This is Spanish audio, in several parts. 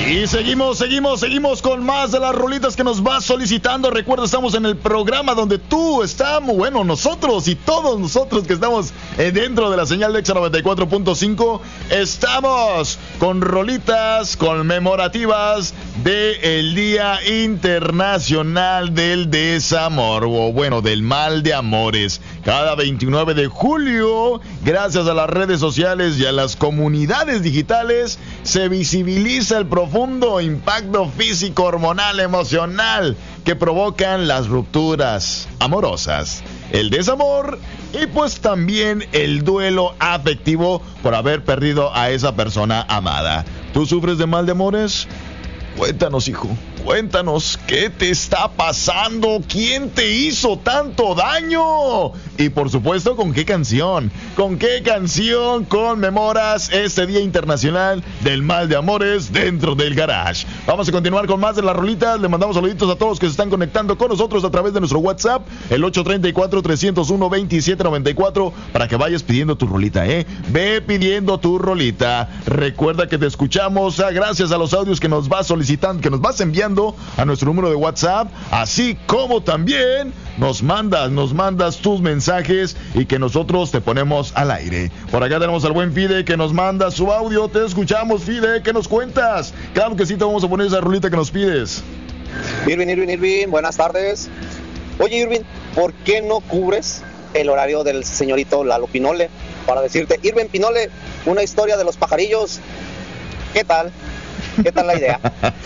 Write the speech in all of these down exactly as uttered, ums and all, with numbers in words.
Y seguimos, seguimos, seguimos con más de las rolitas que nos vas solicitando. Recuerda, estamos en el programa donde tú estamos, bueno, nosotros y todos nosotros que estamos dentro de la señal de Exa noventa y cuatro punto cinco, estamos con rolitas conmemorativas del Día Internacional del Desamor, o bueno, del mal de amores. Cada veintinueve de julio, gracias a las redes sociales y a las comunidades digitales, se visibiliza el profundo impacto físico, hormonal, emocional que provocan las rupturas amorosas, el desamor y pues también el duelo afectivo por haber perdido a esa persona amada. ¿Tú sufres de mal de amores? Cuéntanos, hijo, cuéntanos, ¿qué te está pasando? ¿Quién te hizo tanto daño? Y por supuesto, ¿con qué canción? ¿Con qué canción conmemoras este Día Internacional del Mal de Amores dentro del garage? Vamos a continuar con más de las rolitas. Le mandamos saluditos a todos que se están conectando con nosotros a través de nuestro WhatsApp, el ocho tres cuatro, tres cero uno, dos siete nueve cuatro, para que vayas pidiendo tu rolita, ¿eh? Ve pidiendo tu rolita. Recuerda que te escuchamos ah, gracias a los audios que nos vas solicitando, que nos vas enviando a nuestro número de WhatsApp, así como también nos mandas, nos mandas tus mensajes y que nosotros te ponemos al aire. Por acá tenemos al buen Fide que nos manda su audio. Te escuchamos, Fide, ¿qué nos cuentas? Claro que sí, te vamos a poner esa rolita que nos pides. Irving, Irving, Irving, buenas tardes. Oye, Irving, ¿por qué no cubres el horario del señorito Lalo Pinole para decirte, Irving Pinole, una historia de los pajarillos? ¿Qué tal? ¿Qué tal la idea?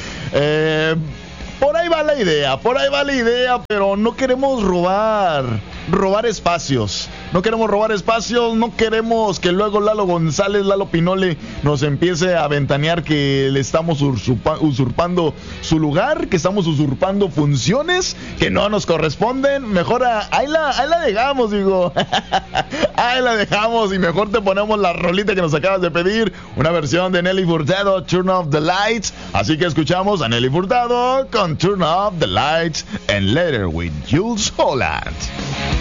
eh, por ahí va la idea, por ahí va la idea, pero no queremos robar, robar espacios. No queremos robar espacios, no queremos que luego Lalo González, Lalo Pinole, nos empiece a ventanear que le estamos usurpa, usurpando su lugar, que estamos usurpando funciones que no nos corresponden. Mejor a, ahí, la, ahí la dejamos, digo. Ahí la dejamos y mejor te ponemos la rolita que nos acabas de pedir, una versión de Nelly Furtado, Turn Off the Lights. Así que escuchamos a Nelly Furtado con Turn Off the Lights and Later with Jules Holland.